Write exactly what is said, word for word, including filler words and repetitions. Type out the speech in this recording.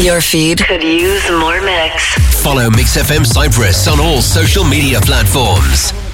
Your feed could use more mix. Follow Mix F M Cyprus on all social media platforms.